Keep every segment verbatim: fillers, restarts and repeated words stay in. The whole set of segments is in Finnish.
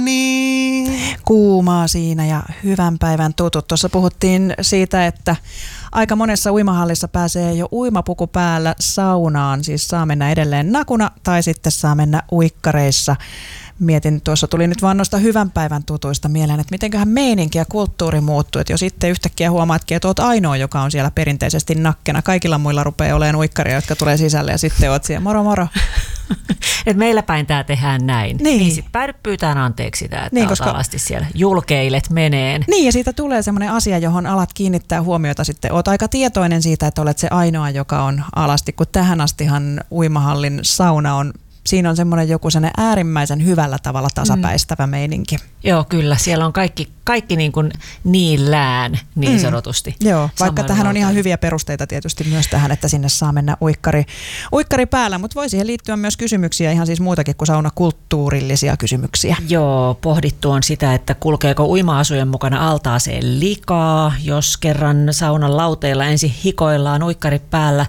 Niin. Kuumaa siinä ja hyvän päivän tutut. Tuossa puhuttiin siitä, että aika monessa uimahallissa pääsee jo uimapuku päällä saunaan. Siis saa mennä edelleen nakuna tai sitten saa mennä uikkareissa. Mietin, tuossa tuli nyt vaan noista hyvän päivän tutuista mieleen, että mitenköhän meininki ja kulttuuri muuttuu. Että jos sitten yhtäkkiä huomaatkin, että oot ainoa, joka on siellä perinteisesti nakkena. Kaikilla muilla rupeaa olemaan uikkaria, jotka tulee sisälle ja sitten oot siellä moro moro. Et meillä päin tää tehdään näin. Niin. Niin sit päädy pyytään anteeksi sitä, että niin, niin, koska alasti siellä julkeilet meneen. Niin, ja siitä tulee semmoinen asia, johon alat kiinnittää huomiota sitten. Oot aika tietoinen siitä, että olet se ainoa, joka on alasti, kun tähän astihan uimahallin sauna on, siinä on semmoinen joku sellainen äärimmäisen hyvällä tavalla tasapäistävä mm. meininki. Joo, kyllä. Siellä on kaikki, kaikki niin kuin niillään niin sanotusti. Mm. Joo, vaikka tähän on ihan hyviä perusteita tietysti myös tähän, että sinne saa mennä uikkari, uikkari päällä, mutta voi siihen liittyä myös kysymyksiä, ihan siis muutakin kuin saunakulttuurillisia kysymyksiä. Joo, pohdittu on sitä, että kulkeeko uima-asujen mukana altaaseen likaa, jos kerran saunan lauteilla ensin hikoillaan uikkari päällä.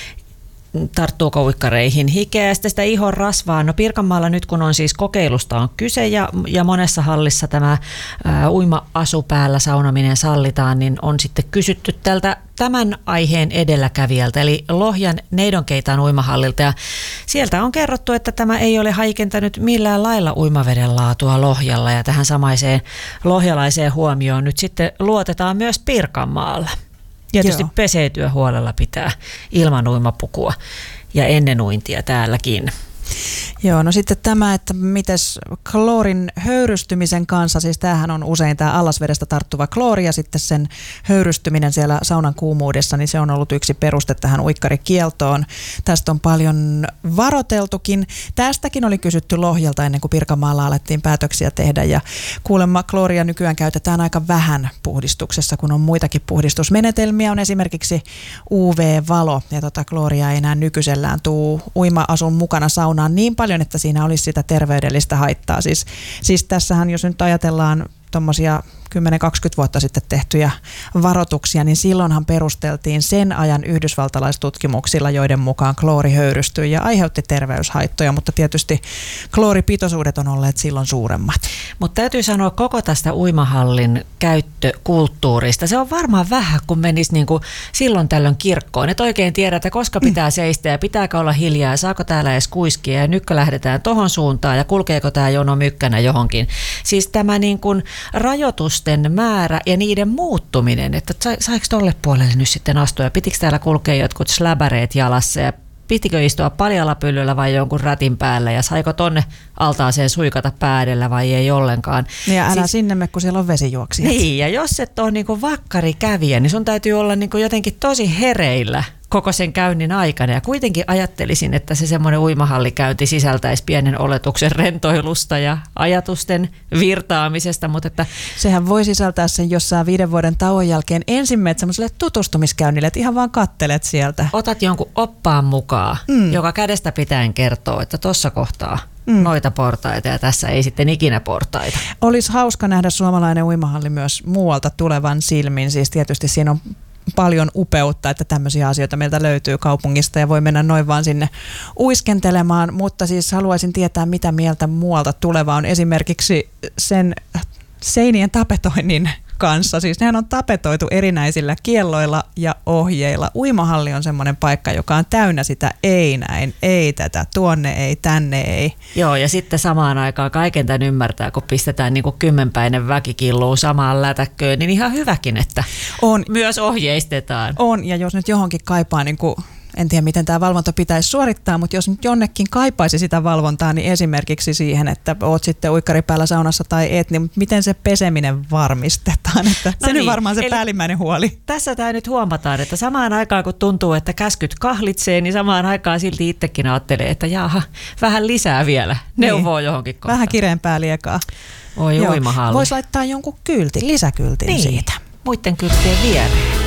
Tarttuuko uikkareihin hikeä ja sitten sitä ihon rasvaa? No Pirkanmaalla nyt kun on siis kokeilusta on kyse ja, ja monessa hallissa tämä ää, uima-asu päällä saunominen sallitaan, niin on sitten kysytty tältä tämän aiheen edelläkävijältä, eli Lohjan Neidonkeitaan uimahallilta. Ja sieltä on kerrottu, että tämä ei ole heikentänyt millään lailla uimaveden laatua Lohjalla ja tähän samaiseen lohjalaiseen huomioon nyt sitten luotetaan myös Pirkanmaalla. Tietysti Joo. peseytyä huolella pitää ilman uimapukua ja ennen uintia täälläkin. Joo, no sitten tämä, että mites kloorin höyrystymisen kanssa, siis tämähän on usein tämä allasvedestä tarttuva kloori ja sitten sen höyrystyminen siellä saunan kuumuudessa, niin se on ollut yksi peruste tähän uikkarikieltoon. Tästä on paljon varoteltukin. Tästäkin oli kysytty Lohjalta ennen kuin Pirkanmaalla alettiin päätöksiä tehdä ja kuulemma klooria nykyään käytetään aika vähän puhdistuksessa, kun on muitakin puhdistusmenetelmiä. On esimerkiksi U V-valo ja tota klooria ei enää nykyisellään tuu uima-asun mukana saunaan niin paljon, että siinä olisi sitä terveydellistä haittaa. Siis, siis tässähän, jos nyt ajatellaan tuommoisia kymmenen kaksikymmentä vuotta sitten tehtyjä varoituksia, niin silloinhan perusteltiin sen ajan yhdysvaltalaistutkimuksilla, joiden mukaan kloori höyrystyi ja aiheutti terveyshaittoja, mutta tietysti klooripitoisuudet on olleet silloin suuremmat. Mutta täytyy sanoa koko tästä uimahallin käyttökulttuurista. Se on varmaan vähän, kun menisi niin kuin silloin tällöin kirkkoon. Et oikein tiedä, että koska pitää seistä ja pitääkö olla hiljaa ja saako täällä edes kuiskia ja nytkö lähdetään tohon suuntaan ja kulkeeko tämä jono mykkänä johonkin. Siis tämä niin kuin rajoitusten määrä ja niiden muuttuminen, että saiko tolle puolelle nyt sitten astua ja pitikö täällä kulkea jotkut släbäreet jalassa ja pitikö istua paljalla vai jonkun rätin päällä ja saiko tonne altaaseen suikata päädellä vai ei ollenkaan. Ja älä siis, sinne me, kun siellä on vesijuoksijat. Niin, ja jos et ole niin kuin vakkari kävijä, niin sun täytyy olla niin kuin jotenkin tosi hereillä koko sen käynnin aikana. Ja kuitenkin ajattelisin, että se semmoinen uimahallikäynti sisältäisi pienen oletuksen rentoilusta ja ajatusten virtaamisesta. Mutta että sehän voi sisältää sen jossain viiden vuoden tauon jälkeen ensin menet semmoiselle tutustumiskäynnille, että ihan vaan kattelet sieltä. Otat jonkun oppaan mukaan, mm. joka kädestä pitäen kertoo, että tuossa kohtaa mm. noita portaita ja tässä ei sitten ikinä portaita. Olisi hauska nähdä suomalainen uimahalli myös muualta tulevan silmin. Siis tietysti siinä on paljon upeutta, että tämmöisiä asioita meiltä löytyy kaupungista ja voi mennä noin vaan sinne uiskentelemaan, mutta siis haluaisin tietää, mitä mieltä muualta tuleva on esimerkiksi sen seinien tapetoinnin kanssa. Siis nehän on tapetoitu erinäisillä kielloilla ja ohjeilla. Uimahalli on semmoinen paikka, joka on täynnä sitä ei näin, ei tätä, tuonne ei, tänne ei. Joo, ja sitten samaan aikaan kaiken tämän ymmärtää, kun pistetään niin kuin kymmenpäinen väki killuu samaan lätäkköön, niin ihan hyväkin, että on, myös ohjeistetaan. On, ja jos nyt johonkin kaipaa niin kuin en tiedä, miten tämä valvonta pitäisi suorittaa, mutta jos nyt jonnekin kaipaisi sitä valvontaa, niin esimerkiksi siihen, että oot sitten uikkari päällä saunassa tai et, niin miten se peseminen varmistetaan? Että no se niin, nyt varmaan se eli päällimmäinen huoli. Tässä tämä nyt huomataan, että samaan aikaan kun tuntuu, että käskyt kahlitsee, niin samaan aikaan silti itsekin ajattelee, että jaha, vähän lisää vielä, neuvoo niin johonkin kohtaan. Vähän kireempää liekaa. Oi uimahalli. Voisi laittaa jonkun kyltin, lisäkyltin niin, siitä. Muiden kylttien viereen.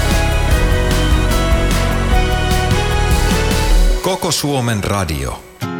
Koko Suomen radio.